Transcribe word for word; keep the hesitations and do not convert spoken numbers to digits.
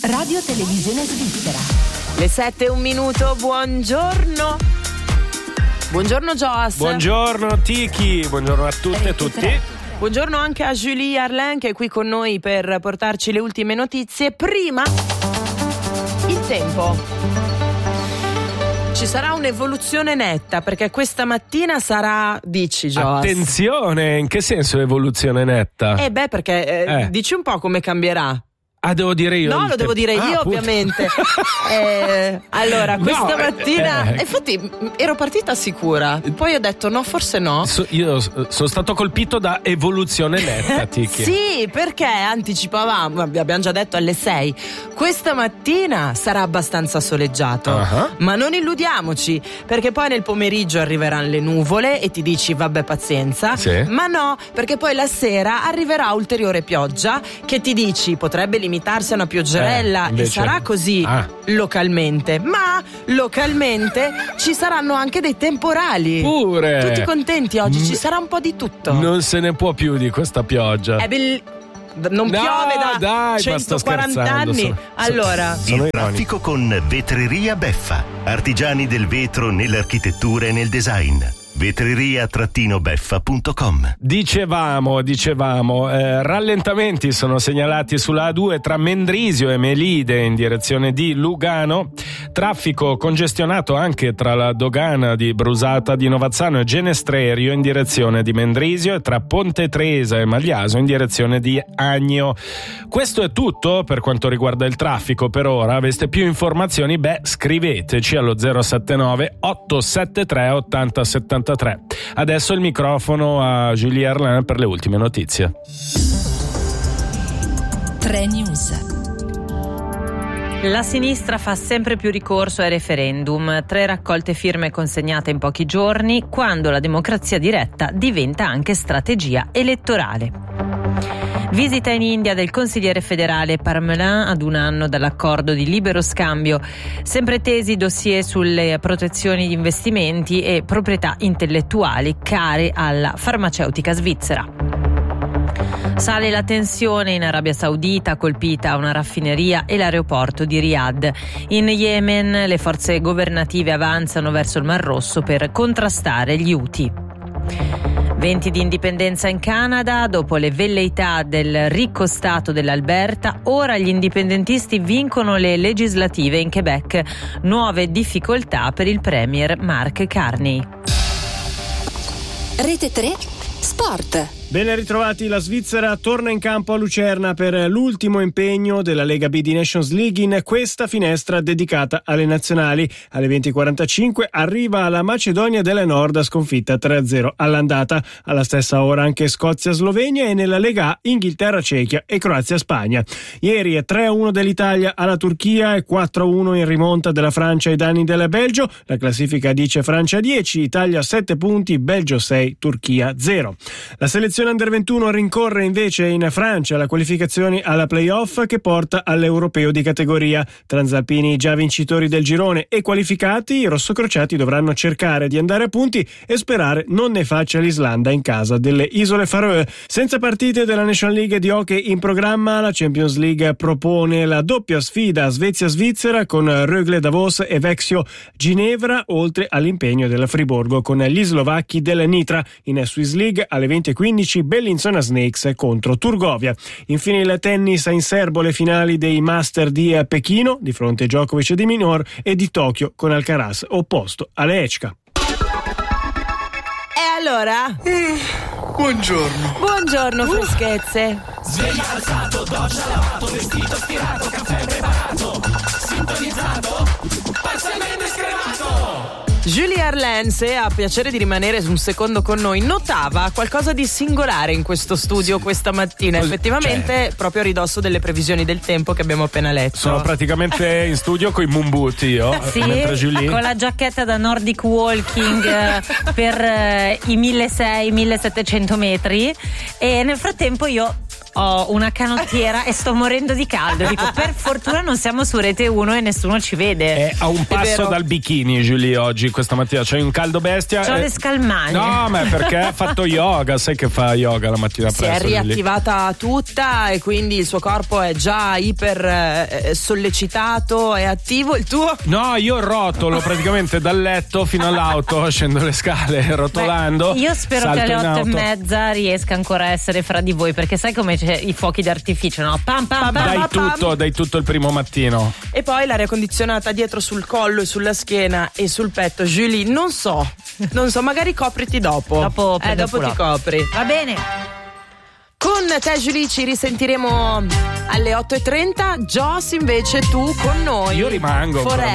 Radio Televisione Svizzera. Le sette e un minuto, buongiorno. Buongiorno Joas. Buongiorno Tiki, buongiorno a tutte e tutti. Buongiorno anche a Julie Arlen che è qui con noi per portarci le ultime notizie. Prima, il tempo. Ci sarà un'evoluzione netta perché questa mattina sarà, dici Joas? Attenzione, in che senso evoluzione netta? Eh beh, perché eh, Eh. dici un po' come cambierà. Ah, devo dire io? No, il lo devo tempo. dire Ah, io appunto. ovviamente. eh, allora, questa No, mattina, eh. infatti ero partita sicura, poi ho detto no, forse no. So- io s- sono stato colpito da evoluzione netta, Tiki. Sì, perché anticipavamo, abbiamo già detto alle sei, questa mattina sarà abbastanza soleggiato, Ah. ma non illudiamoci, perché poi nel pomeriggio arriveranno le nuvole e ti dici vabbè pazienza, Sì. ma no, perché poi la sera arriverà ulteriore pioggia che ti dici potrebbe limitarsi a una pioggerella Eh, e invece- sarà così Ah. localmente, ma localmente ci saranno anche dei temporali. Pure. Tutti contenti oggi, Mm. ci sarà un po' di tutto. Non se ne può più di questa pioggia. È bell- non No, piove da dai, ma sto centoquaranta scherzando, anni. sono- Allora, Sono Il ironico. traffico con Vetreria Beffa. Artigiani del vetro nell'architettura e nel design. vetreria beffa punto com. Dicevamo, dicevamo, eh, rallentamenti sono segnalati sulla A due tra Mendrisio e Melide in direzione di Lugano, traffico congestionato anche tra la dogana di Brusata di Novazzano e Genestrerio in direzione di Mendrisio e tra Ponte Tresa e Magliaso in direzione di Agno. Questo è tutto per quanto riguarda il traffico per ora. Aveste più informazioni? Beh, scriveteci allo zero sette nove otto sette tre otto zero sette tre. Adesso il microfono a Julie Arlen per le ultime notizie. tre News. La sinistra fa sempre più ricorso ai referendum, tre raccolte firme consegnate in pochi giorni, quando la democrazia diretta diventa anche strategia elettorale. Visita in India del consigliere federale Parmelin ad un anno dall'accordo di libero scambio, sempre tesi dossier sulle protezioni di investimenti e proprietà intellettuali care alla farmaceutica svizzera. Sale la tensione in Arabia Saudita, colpita una raffineria e l'aeroporto di Riyadh. In Yemen le forze governative avanzano verso il Mar Rosso per contrastare gli Houthi. Venti di indipendenza in Canada, dopo le velleità del ricco stato dell'Alberta, ora gli indipendentisti vincono le legislative in Quebec. Nuove difficoltà per il premier Mark Carney. Rete tre Sport. Ben ritrovati, la Svizzera torna in campo a Lucerna per l'ultimo impegno della Lega B di Nations League in questa finestra dedicata alle nazionali. Alle venti e quarantacinque arriva la Macedonia del Nord sconfitta tre a zero all'andata. Alla stessa ora anche Scozia-Slovenia e nella Lega A Inghilterra-Cechia e Croazia-Spagna. Ieri è tre a uno dell'Italia alla Turchia e quattro a uno in rimonta della Francia ai danni del Belgio. La classifica dice Francia dieci, Italia sette punti, Belgio sei, Turchia zero. La selezione Under ventuno rincorre invece in Francia la qualificazione alla playoff che porta all'europeo di categoria. Transalpini già vincitori del girone e qualificati, i rossocrociati dovranno cercare di andare a punti e sperare non ne faccia l'Islanda in casa delle Isole Faroe. Senza partite della National League di hockey in programma, la Champions League propone la doppia sfida Svezia-Svizzera con Rögle Davos e Vexio Ginevra, oltre all'impegno della Friburgo con gli slovacchi del Nitra. In Swiss League alle venti e quindici Bellinzona Snakes contro Turgovia. Infine il tennis in serbo, le finali dei Master di Pechino di fronte a Djokovic e di Minor e di Tokyo con Alcaraz opposto alle Echka. e allora? Buongiorno. Buongiorno freschezze. Sveglia alzato, doccia lavato, vestito stirato, caffè preparato, sintonizzato, parzialmente scremato. Julie Arlen, se ha piacere di rimanere un secondo con noi, notava qualcosa di singolare in questo studio questa mattina. Effettivamente, Cioè. proprio a ridosso delle previsioni del tempo che abbiamo appena letto. Sono praticamente in studio con i mumbuti io, Sì, mentre Julie... con la giacchetta da Nordic Walking eh, per eh, i milleseicento millesettecento metri, e nel frattempo io ho una canottiera e sto morendo di caldo. Dico, per fortuna non siamo su Rete uno e nessuno ci vede. È a un passo dal bikini, Julie, oggi, questa mattina. C'hai un caldo bestia. C'ho e... le scalmane. No, ma perché ha fatto yoga, sai che fa yoga la mattina si presto. Si è riattivata Julie. Tutta e quindi il suo corpo è già iper eh, sollecitato e attivo. Il tuo? No, io rotolo praticamente dal letto fino all'auto, scendo le scale rotolando. Beh, io spero che alle otto e mezza riesca ancora a essere fra di voi, perché sai come c'è i fuochi d'artificio, no? Pam pam pam. Dai pam, tutto, pam. dai tutto il primo mattino. E poi l'aria condizionata dietro sul collo e sulla schiena e sul petto. Julie, non so, non so, magari copriti dopo. Dopo, eh, dopo ti copri. Va bene. Con te, Julie, ci risentiremo alle otto e trenta. Joss, invece, tu con noi. Io rimango. Forever.